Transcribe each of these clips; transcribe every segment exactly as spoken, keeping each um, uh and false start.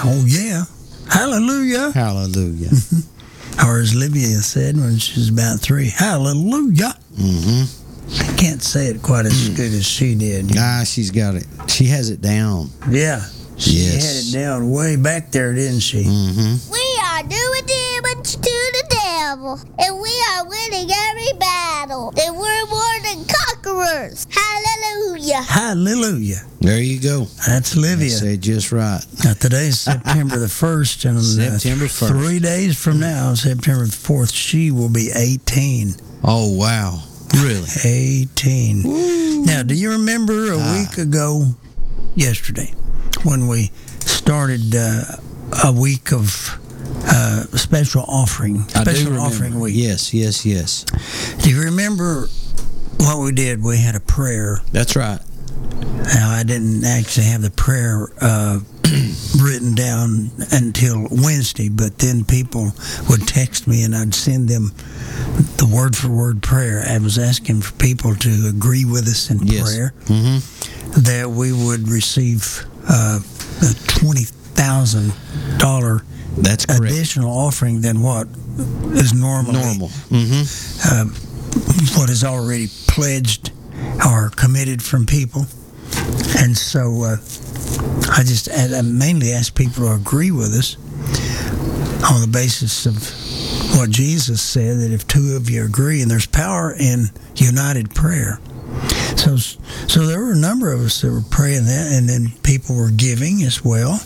Oh, yeah. Hallelujah. Hallelujah. Or as Livia said when she was about three, hallelujah. Mm-hmm. I can't say it quite as good as she did. Nah, she's got it. She has it down. Yeah. She Yes. had it down way back there, didn't she? Mm-hmm. We are doing damage to the devil, and we are winning every battle, and we're more than conquerors. Hallelujah. Hallelujah. There you go. That's Livia. Say just right. Now, today's September the first, and uh, September first. three days from now, September the fourth, she will be eighteen. Oh, wow. Really? eighteen. Woo. Now, do you remember a Ah. week ago, yesterday, when we started uh, a week of uh, special offering, I do special remember. offering week? Yes, yes, yes. Do you remember what we did? We had a prayer. That's right. Now, I didn't actually have the prayer uh, written down until Wednesday, but then people would text me and I'd send them the word for word prayer. I was asking for people to agree with us in Yes. prayer Mm-hmm. that we would receive uh, a twenty thousand dollars That's correct. additional offering than what is normally Normal. Mm-hmm. uh, what is already pledged or committed from people. And so uh, I just I mainly ask people to agree with us on the basis of what Jesus said, that if two of you agree, and there's power in united prayer. So, so there were a number of us that were praying that, and then people were giving as well.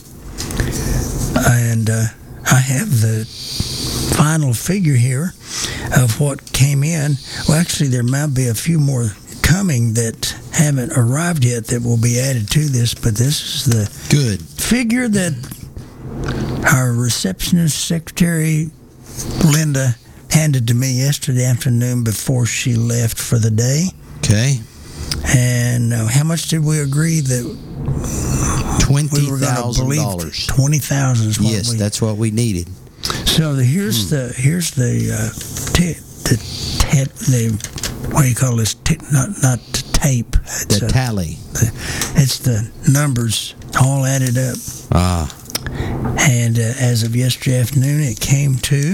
And uh, I have the final figure here of what came in. Well, actually, there might be a few more coming that haven't arrived yet that will be added to this, but this is the Good. figure that our receptionist secretary Linda handed to me yesterday afternoon before she left for the day. Okay. And uh, how much did we agree that Twenty we were going to thousand believe? dollars. Twenty thousand is what Yes, we. that's what we needed. So the, here's the here's the uh, t- the t- the what do you call this? T- not not the tape. It's The a- tally. the- it's the numbers all added up. Ah. And uh, as of yesterday afternoon, it came to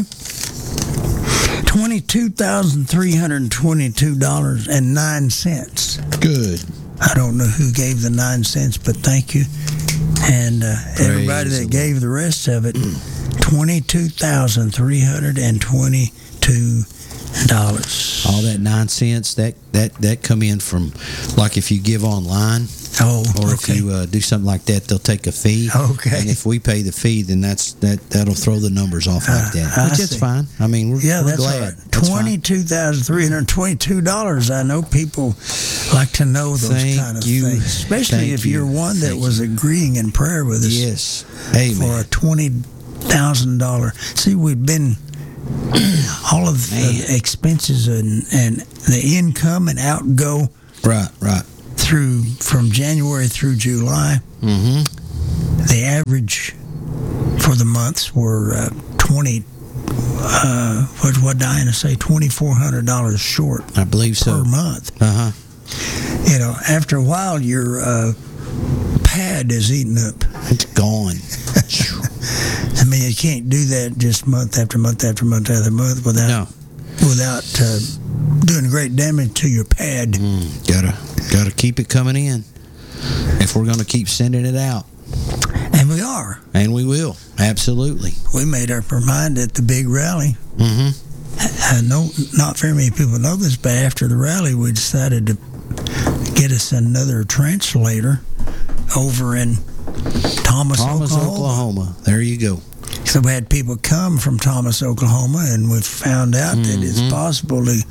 twenty-two thousand three hundred twenty-two dollars and nine cents. Good. I don't know who gave the nine cents, but thank you. And uh, everybody the that gave the rest of it, twenty-two thousand three hundred twenty-two dollars. All that nonsense that that that come in from, like if you give online, Oh, or okay. if you uh, do something like that, they'll take a fee. Okay. And if we pay the fee, then that's that that'll throw the numbers off like that. Uh, I Which is see. fine. I mean, we're, Yeah, we're that's glad. all right. That's fine. Twenty-two thousand three hundred twenty-two dollars. I know people like to know those Thank kind of you. things, especially Thank if you. you're one that Thank was you. agreeing in prayer with us Yes. for Amen. a twenty thousand dollar. See, we've been all of the Man. expenses and and the income and outgo Right. Right. through from January through July. Mm-hmm. The average for the months were uh, twenty. Uh, what what Diana say? Twenty four hundred dollars short I believe so. per month. Uh huh. You know, after a while, your uh, pad is eaten up. It's gone. I mean, you can't do that just month after month after month after month without No. without uh, doing great damage to your pad. Mm, gotta gotta keep it coming in if we're gonna keep sending it out, And we are. and we will absolutely. We made up our mind at the big rally. Mm-hmm. I know not very many people know this, but after the rally, we decided to get us another translator over in Thomas, Thomas, Oklahoma. Oklahoma. There you go. So we had people come from Thomas, Oklahoma, and we found out that it's Mhm. possible to,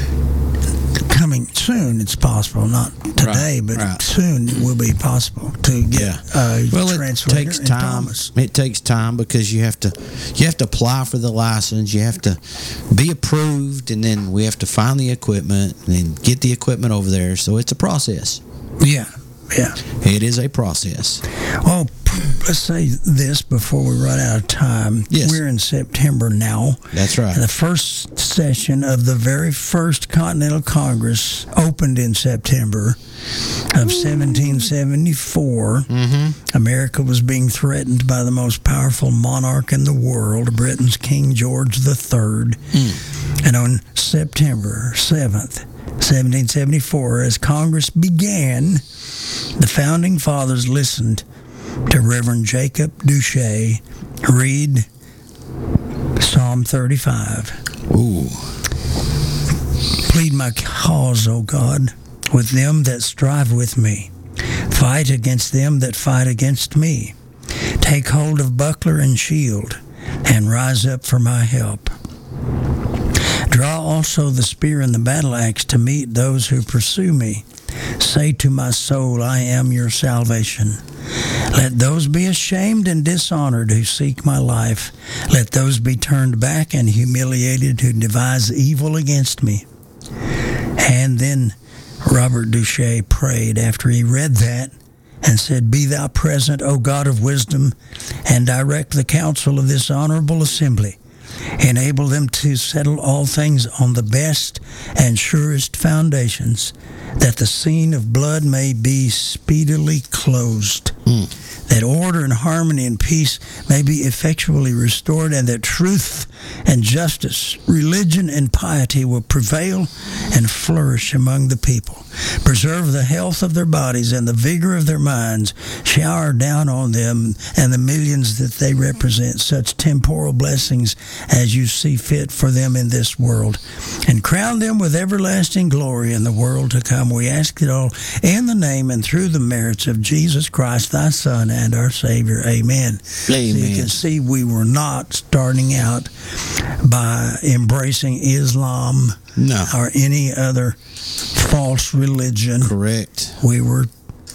coming soon, it's possible, not today, Right, but right. soon it will be possible to get Yeah. a Well, it translator takes in time. Thomas. It takes time because you have to you have to apply for the license. You have to be approved, and then we have to find the equipment and then get the equipment over there. So it's a process. Yeah. Yeah. It is a process. Well, let's say this before we run out of time. Yes. We're in September now. That's right. The first session of the very first Continental Congress opened in September of seventeen seventy-four. Mm-hmm. America was being threatened by the most powerful monarch in the world, Britain's King George the Third. Mm. And on September seventh, seventeen seventy-four, as Congress began, the Founding Fathers listened to Reverend Jacob Duché read Psalm thirty-five. Ooh. Plead my cause, O God, with them that strive with me. Fight against them that fight against me. Take hold of buckler and shield, and rise up for my help. Draw also the spear and the battle axe to meet those who pursue me. Say to my soul, I am your salvation. Let those be ashamed and dishonored who seek my life. Let those be turned back and humiliated who devise evil against me. And then Robert Duché prayed after he read that and said, Be thou present, O God of wisdom, and direct the counsel of this honorable assembly. Enable them to settle all things on the best and surest foundations, that the scene of blood may be speedily closed, mm. that order and harmony and peace may be effectually restored, and that truth and justice, religion and piety will prevail and flourish among the people. Preserve the health of their bodies and the vigor of their minds. Shower down on them and the millions that they represent such temporal blessings as you see fit for them in this world, and crown them with everlasting glory in the world to come. We ask it all in the name and through the merits of Jesus Christ, thy Son and our Savior. Amen. Amen. So you can see we were not starting out by embracing Islam No. or any other false religion. Correct. We were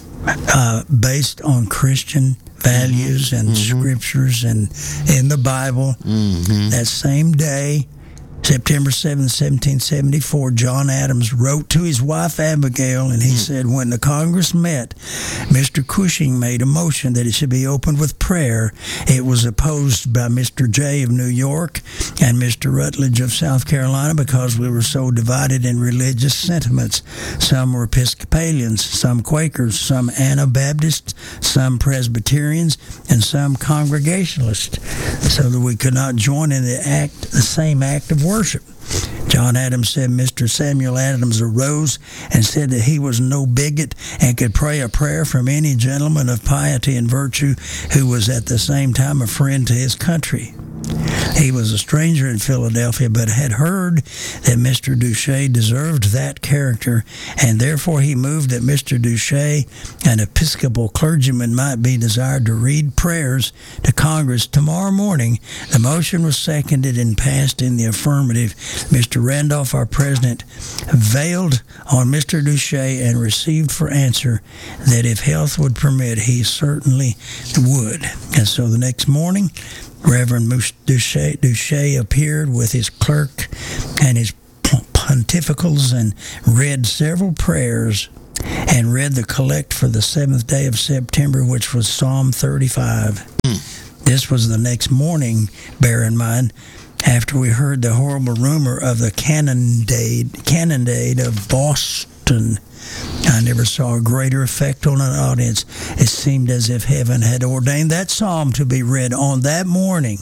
uh, based on Christian values and Mm-hmm. scriptures and in the Bible. Mm-hmm. That same day, September seventh, seventeen seventy-four, John Adams wrote to his wife Abigail, and he mm. said, when the Congress met, Mister Cushing made a motion that it should be opened with prayer. It was opposed by Mister Jay of New York and Mister Rutledge of South Carolina because we were so divided in religious sentiments. Some were Episcopalians, some Quakers, some Anabaptists, some Presbyterians, and some Congregationalists, so that we could not join in the act, the same act of worship. John Adams said Mister Samuel Adams arose and said that he was no bigot and could pray a prayer from any gentleman of piety and virtue who was at the same time a friend to his country. He was a stranger in Philadelphia, but had heard that Mister Duché deserved that character, and therefore he moved that Mister Duché, an Episcopal clergyman, might be desired to read prayers to Congress tomorrow morning. The motion was seconded and passed in the affirmative. Mister Randolph, our president, veiled on Mister Duché and received for answer that if health would permit, he certainly would. And so the next morning, Reverend Duché, Duché appeared with his clerk and his pontificals and read several prayers and read the collect for the seventh day of September, which was Psalm thirty-five. Mm. This was the next morning, bear in mind, after we heard the horrible rumor of the cannonade, cannonade of Boston. I never saw a greater effect on an audience. It seemed as if heaven had ordained that psalm to be read on that morning.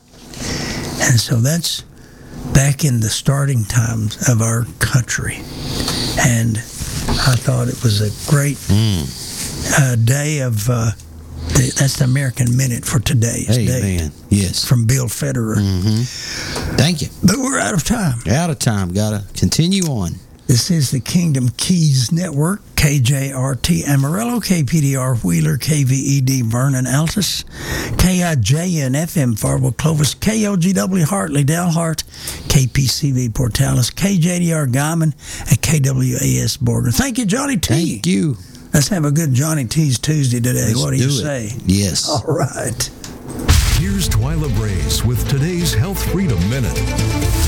And so that's back in the starting times of our country. And I thought it was a great mm. uh, day of, uh, the, that's the American Minute for today's Amen. date. Yes. From Bill Federer. Mm-hmm. Thank you. But we're out of time. Out of time. Got to continue on. This is the Kingdom Keys Network, K J R T Amarillo, K P D R Wheeler, K V E D Vernon Altus, K I J N F M Farwell Clovis, K O G W Hartley Dalhart, K P C V Portales, K J D R Guyman, and K W A S Border. Thank you, Johnny T. Thank you. Let's have a good Johnny T's Tuesday today. Let's what do you do say? It. Yes. All right. Here's Twyla Brace with today's Health Freedom Minute.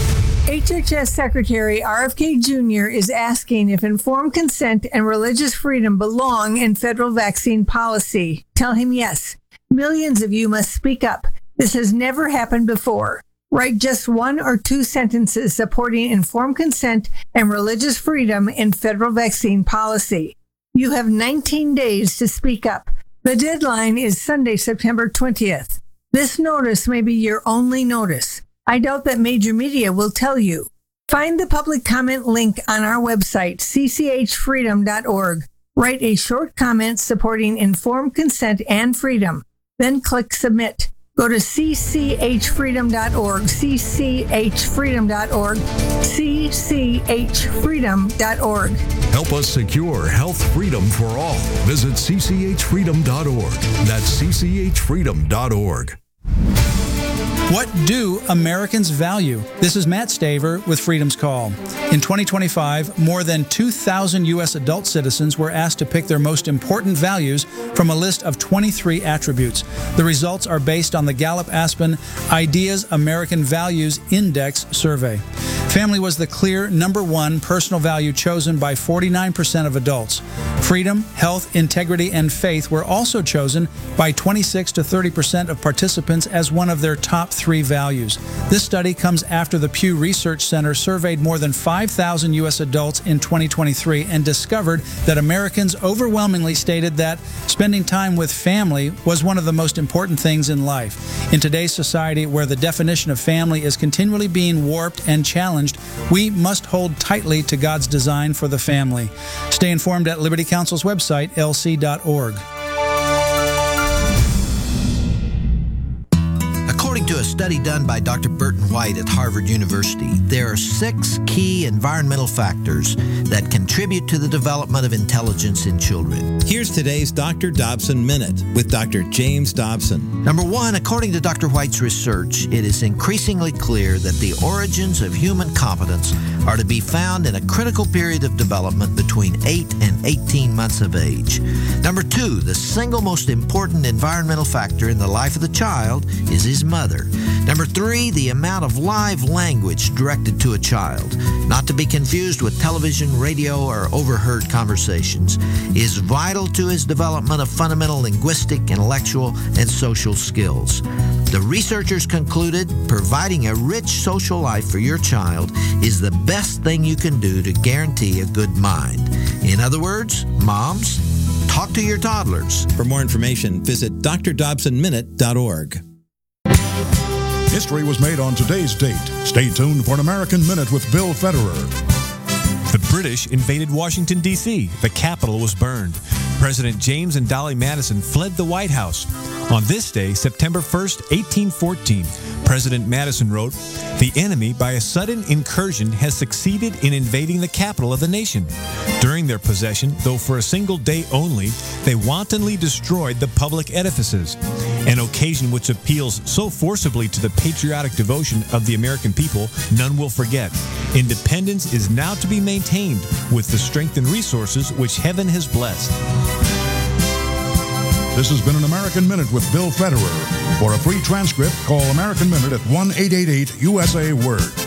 H H S Secretary R F K Junior is asking if informed consent and religious freedom belong in federal vaccine policy. Tell him yes. Millions of you must speak up. This has never happened before. Write just one or two sentences supporting informed consent and religious freedom in federal vaccine policy. You have nineteen days to speak up. The deadline is Sunday, September twentieth. This notice may be your only notice. I doubt that major media will tell you. Find the public comment link on our website, c c h freedom dot org. Write a short comment supporting informed consent and freedom. Then click submit. Go to c c h freedom dot org, c c h freedom dot org, c c h freedom dot org. Help us secure health freedom for all. Visit c c h freedom dot org. That's c c h freedom dot org. What do Americans value? This is Matt Staver with Freedom's Call. In twenty twenty-five, more than two thousand U S adult citizens were asked to pick their most important values from a list of twenty-three attributes. The results are based on the Gallup-Aspen Ideas American Values Index survey. Family was the clear number one personal value chosen by forty-nine percent of adults. Freedom, health, integrity, and faith were also chosen by twenty-six to thirty percent of participants as one of their top three values. This study comes after the Pew Research Center surveyed more than five thousand U S adults in twenty twenty-three and discovered that Americans overwhelmingly stated that spending time with family was one of the most important things in life. In today's society, where the definition of family is continually being warped and challenged, we must hold tightly to God's design for the family. Stay informed at Liberty Council's website, l c dot org. According to a study done by Doctor Burton White at Harvard University, there are six key environmental factors that contribute to the development of intelligence in children. Here's today's Doctor Dobson Minute with Doctor James Dobson. Number one, according to Doctor White's research, it is increasingly clear that the origins of human competence are to be found in a critical period of development between eight and eighteen months of age. Number two, the single most important environmental factor in the life of the child is his mother. Number three, the amount of live language directed to a child, not to be confused with television, radio, or overheard conversations, is vital to his development of fundamental linguistic, intellectual, and social skills. The researchers concluded providing a rich social life for your child is the best thing you can do to guarantee a good mind. In other words, moms, talk to your toddlers. For more information, visit d r dobson minute dot org. History was made on today's date. Stay tuned for an American Minute with Bill Federer. The British invaded Washington, D C The Capitol was burned. President James and Dolly Madison fled the White House. On this day, September first, eighteen fourteen, President Madison wrote, "The enemy, by a sudden incursion, has succeeded in invading the capital of the nation. During their possession, though for a single day only, they wantonly destroyed the public edifices, an occasion which appeals so forcibly to the patriotic devotion of the American people, none will forget. Independence is now to be maintained with the strength and resources which heaven has blessed." This has been an American Minute with Bill Federer. For a free transcript, call American Minute at one eight eight eight U S A Word.